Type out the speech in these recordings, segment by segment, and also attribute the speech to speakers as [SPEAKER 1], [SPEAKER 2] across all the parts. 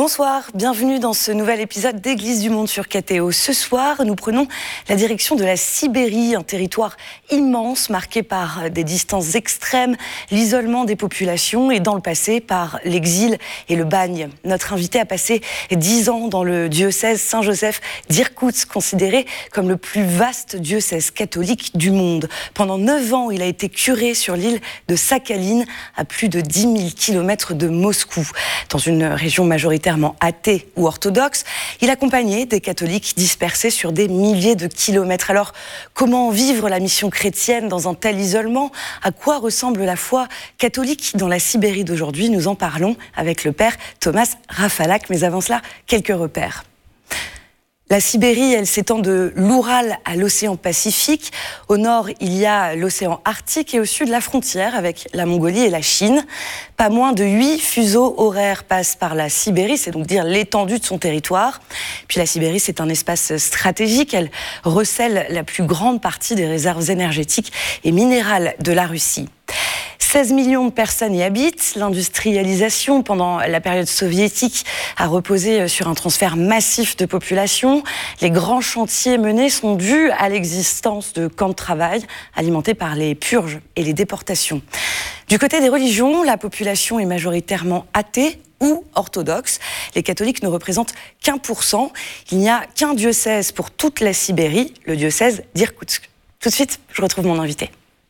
[SPEAKER 1] Bonsoir, bienvenue dans ce nouvel épisode d'Église du Monde sur KTO. Ce soir, nous prenons la direction de la Sibérie, un territoire immense marqué par des distances extrêmes, l'isolement des populations et dans le passé par l'exil et le bagne. Notre invité a passé 10 ans dans le diocèse Saint-Joseph d'Irkoutsk, considéré comme le plus vaste diocèse catholique du monde. Pendant 9 ans, il a été curé sur l'île de Sakhaline, à plus de 10 000 km de Moscou. Dans une région majoritairement athée ou orthodoxe, il accompagnait des catholiques dispersés sur des milliers de kilomètres. Alors, comment vivre la mission chrétienne dans un tel isolement ? À quoi ressemble la foi catholique dans la Sibérie d'aujourd'hui ? Nous en parlons avec le père Thomas Rafalak. Mais avant cela, quelques repères. La Sibérie, elle s'étend de l'Oural à l'océan Pacifique. Au nord, il y a l'océan Arctique et au sud, la frontière avec la Mongolie et la Chine. Pas moins de 8 fuseaux horaires passent par la Sibérie, c'est donc dire l'étendue de son territoire. Puis la Sibérie, c'est un espace stratégique. Elle recèle la plus grande partie des réserves énergétiques et minérales de la Russie. 16 millions de personnes y habitent. L'industrialisation pendant la période soviétique a reposé sur un transfert massif de population. Les grands chantiers menés sont dus à l'existence de camps de travail alimentés par les purges et les déportations. Du côté des religions, la population est majoritairement athée ou orthodoxe. Les catholiques ne représentent qu'1%. Il n'y a qu'un diocèse pour toute la Sibérie, le diocèse d'Irkoutsk. Tout de suite, je retrouve mon invité.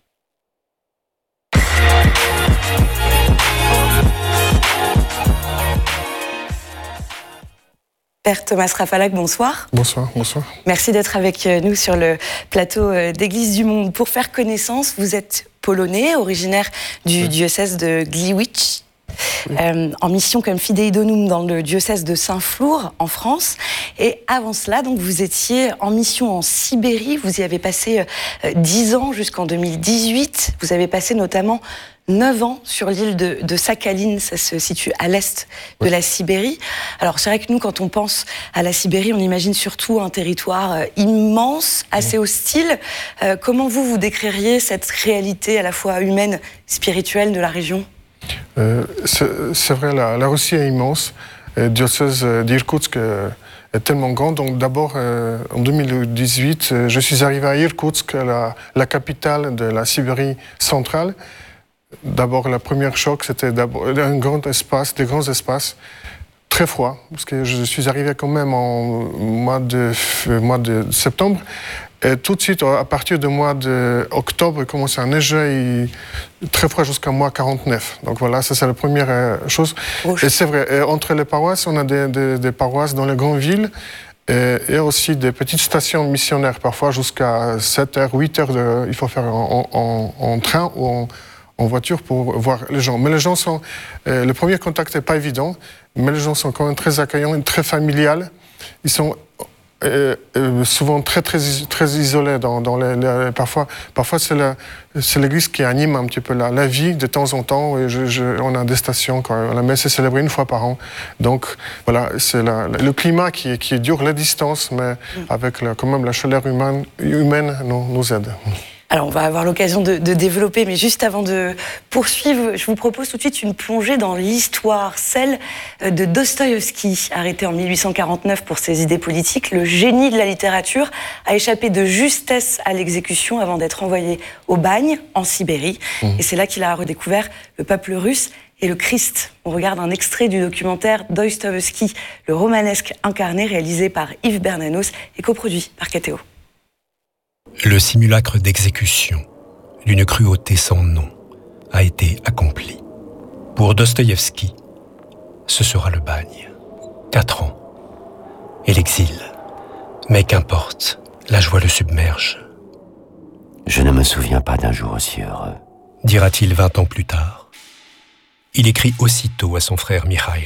[SPEAKER 1] Père Thomas Rafalak, bonsoir.
[SPEAKER 2] Bonsoir, bonsoir.
[SPEAKER 1] Merci d'être avec nous sur le plateau d'Église du Monde. Pour faire connaissance, vous êtes polonais, originaire du diocèse de Gliwice, en mission comme fidei donum dans le diocèse de Saint-Flour, en France. Et avant cela, donc, vous étiez en mission en Sibérie. Vous y avez passé 10 ans jusqu'en 2018. Vous avez passé notamment 9 ans sur l'île de Sakhaline, ça se situe à l'est de la Sibérie. Alors c'est vrai que nous, quand on pense à la Sibérie, on imagine surtout un territoire immense, assez hostile. Comment vous décririez cette réalité à la fois humaine, spirituelle de la région ?
[SPEAKER 2] C'est vrai, la Russie est immense. Le diocèse d'Irkoutsk est tellement grand. Donc d'abord, en 2018, je suis arrivé à Irkoutsk, la capitale de la Sibérie centrale. D'abord, le premier choc, c'était un grand espace, des grands espaces, très froid, parce que je suis arrivé quand même en mois de septembre. Et tout de suite, à partir du mois d'octobre, il commence à neiger très froid jusqu'à mois 49. Donc voilà, ça c'est la première chose. Et c'est vrai, et entre les paroisses, on a des paroisses dans les grandes villes, et aussi des petites stations missionnaires, parfois jusqu'à 7h, 8h, il faut faire en train ou en voiture pour voir les gens. Mais les gens sont... le premier contact n'est pas évident, mais les gens sont quand même très accueillants et très familiaux. Ils sont souvent très isolés. Parfois c'est l'Église qui anime un petit peu la vie de temps en temps. Et on a des stations, quand la messe est célébrée une fois par an. Donc voilà, c'est le climat qui est dur, la distance, mais avec quand même la chaleur humaine nous aide.
[SPEAKER 1] Alors, on va avoir l'occasion de développer, mais juste avant de poursuivre, je vous propose tout de suite une plongée dans l'histoire, celle de Dostoïevski, arrêté en 1849 pour ses idées politiques. Le génie de la littérature a échappé de justesse à l'exécution avant d'être envoyé au bagne, en Sibérie. Et c'est là qu'il a redécouvert le peuple russe et le Christ. On regarde un extrait du documentaire Dostoïevski, le romanesque incarné, réalisé par Yves Bernanos et coproduit par KTO.
[SPEAKER 3] Le simulacre d'exécution d'une cruauté sans nom a été accompli. Pour Dostoïevski, ce sera le bagne, 4 ans, et l'exil. Mais qu'importe, la joie le submerge.
[SPEAKER 4] Je ne me souviens pas d'un jour aussi heureux,
[SPEAKER 3] dira-t-il 20 ans plus tard. Il écrit aussitôt à son frère Mikhail.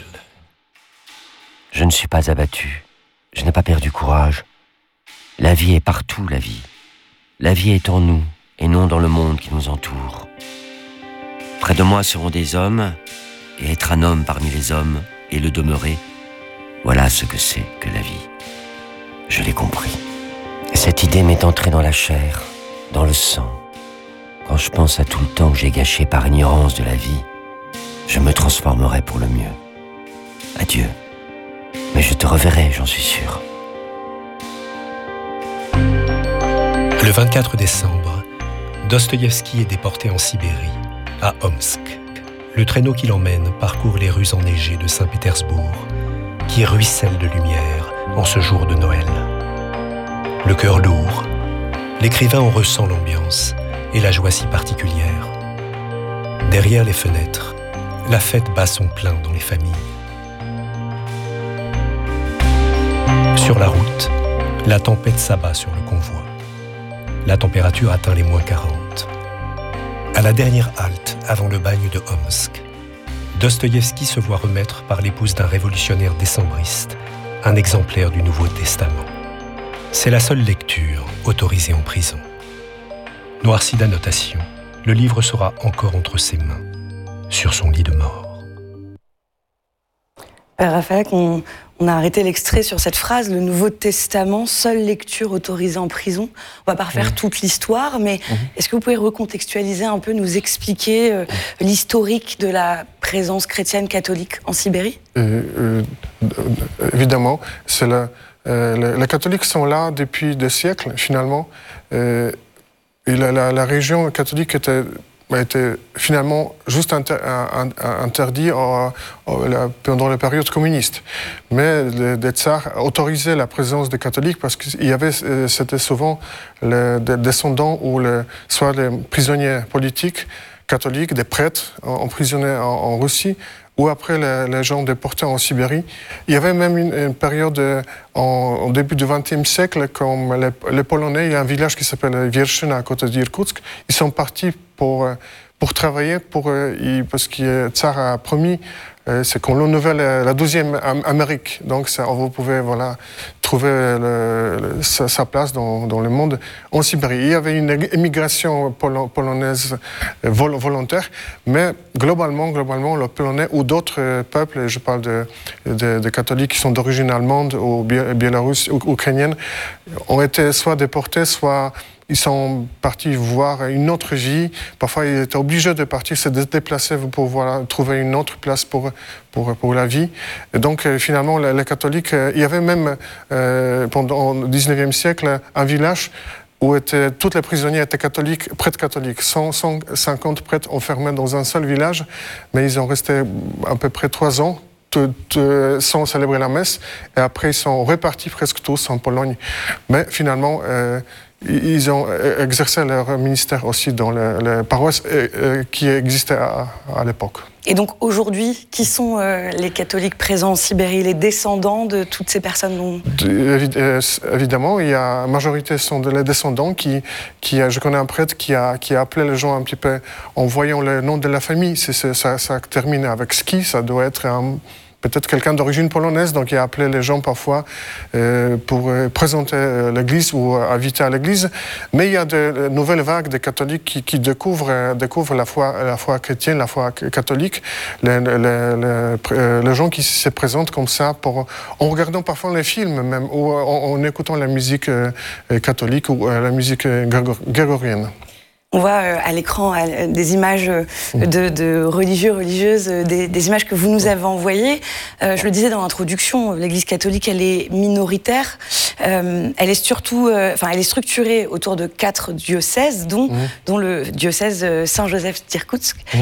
[SPEAKER 4] Je ne suis pas abattu, je n'ai pas perdu courage. La vie est partout, la vie. La vie est en nous, et non dans le monde qui nous entoure. Près de moi seront des hommes, et être un homme parmi les hommes, et le demeurer, voilà ce que c'est que la vie. Je l'ai compris. Et cette idée m'est entrée dans la chair, dans le sang. Quand je pense à tout le temps que j'ai gâché par ignorance de la vie, je me transformerai pour le mieux. Adieu, Mais je te reverrai, j'en suis sûr.
[SPEAKER 3] Le 24 décembre, Dostoïevski est déporté en Sibérie, à Omsk. Le traîneau qui l'emmène parcourt les rues enneigées de Saint-Pétersbourg, qui ruissellent de lumière en ce jour de Noël. Le cœur lourd, l'écrivain en ressent l'ambiance et la joie si particulière. Derrière les fenêtres, la fête bat son plein dans les familles. Sur la route, la tempête s'abat sur le convoi. La température atteint les -40. À la dernière halte, avant le bagne de Omsk, Dostoïevski se voit remettre par l'épouse d'un révolutionnaire décembriste un exemplaire du Nouveau Testament. C'est la seule lecture autorisée en prison. Noirci d'annotations, le livre sera encore entre ses mains, sur son lit de mort.
[SPEAKER 1] Père Raphaël, on a arrêté l'extrait sur cette phrase, le Nouveau Testament, seule lecture autorisée en prison. On va pas refaire toute l'histoire, mais est-ce que vous pouvez recontextualiser un peu, nous expliquer l'historique de la présence chrétienne catholique en Sibérie?
[SPEAKER 2] Évidemment, c'est les catholiques sont là depuis des siècles, finalement. Et la région catholique a été finalement juste interdite pendant la période communiste. Mais les tsars autorisaient la présence des catholiques parce que c'était souvent les descendants ou soit les prisonniers politiques catholiques, des prêtres emprisonnés en Russie, ou après les gens déportés en Sibérie. Il y avait même une période au début du XXe siècle, comme les Polonais, il y a un village qui s'appelle Wierszyna à côté d'Irkoutsk. Ils sont partis pour travailler, parce que le tsar a promis, c'est qu'on renouvelle la 12e Amérique. Donc vous pouvez trouver sa place dans le monde en Sibérie. Il y avait une émigration polonaise volontaire, mais globalement, le Polonais ou d'autres peuples, je parle de catholiques qui sont d'origine allemande ou biélorusse ou ukrainienne, ont été soit déportés, soit ils sont partis voir une autre vie. Parfois, ils étaient obligés de partir, se déplacer pour trouver une autre place pour la vie. Et donc, finalement, les catholiques, il y avait même, pendant le 19e siècle, un village où tous les prisonniers étaient catholiques, prêtres catholiques. 150 prêtres enfermés dans un seul village, mais ils ont resté à peu près 3 ans. Sans célébrer la messe, et après ils sont repartis presque tous en Pologne. Mais finalement, ils ont exercé leur ministère aussi dans les paroisses qui existaient à l'époque.
[SPEAKER 1] Et donc aujourd'hui, qui sont les catholiques présents en Sibérie, les descendants de toutes ces personnes dont...
[SPEAKER 2] Évidemment, la majorité sont les descendants je connais un prêtre qui a appelé les gens un petit peu en voyant le nom de la famille. Ça termine avec ski, ça doit être peut-être quelqu'un d'origine polonaise, donc il a appelé les gens parfois pour présenter l'église ou inviter à l'église. Mais il y a de nouvelles vagues de catholiques qui découvrent la foi chrétienne, la foi catholique. Les gens qui se présentent comme ça en regardant parfois les films, même, ou en écoutant la musique catholique ou la musique grégorienne.
[SPEAKER 1] On voit à l'écran des images de religieux, religieuses, des images que vous nous avez envoyées. Je le disais dans l'introduction, l'Église catholique, elle est minoritaire. Elle est surtout, elle est structurée autour de 4 diocèses, dont le diocèse Saint-Joseph d'Irkoutsk.